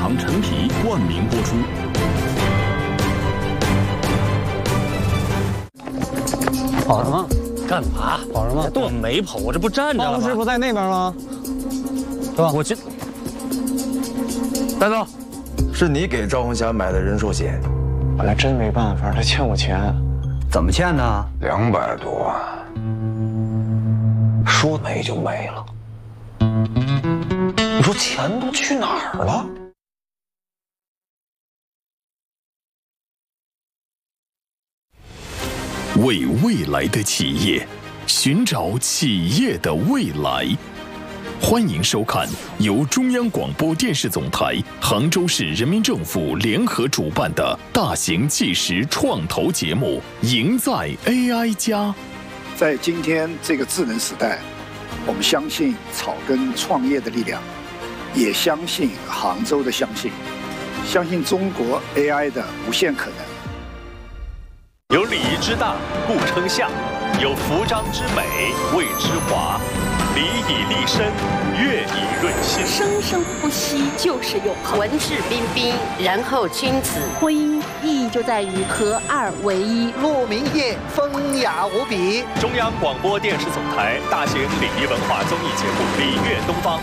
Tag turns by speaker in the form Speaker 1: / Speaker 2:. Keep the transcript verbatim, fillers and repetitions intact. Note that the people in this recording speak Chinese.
Speaker 1: 堂陈皮冠名播出。
Speaker 2: 跑什么？
Speaker 3: 干嘛？
Speaker 2: 跑什么？
Speaker 3: 我没跑，我这不站着了吗？
Speaker 2: 办公室不在那边吗？是吧？
Speaker 3: 我去，带走。
Speaker 4: 是你给赵红霞买的人寿险？
Speaker 2: 我还真没办法，他欠我钱。怎么欠的？
Speaker 4: 两百多万。说没就没了。你说钱都去哪儿了？
Speaker 1: 为未来的企业，寻找企业的未来。欢迎收看由中央广播电视总台、杭州市人民政府联合主办的大型纪实创投节目《赢在 A I 加》。
Speaker 5: 在今天这个智能时代，我们相信草根创业的力量，也相信杭州的相信，相信中国 A I 的无限可能。
Speaker 6: 有礼仪之大，故称象；有服装之美，谓之华。礼以立身，乐以润心。
Speaker 7: 生生不息就是永恒。
Speaker 8: 文质彬彬，然后君子。
Speaker 7: 婚姻意义就在于合二为一。
Speaker 9: 鹿鸣夜，风雅无比。
Speaker 6: 中央广播电视总台大型礼仪文化综艺节目《礼乐东方》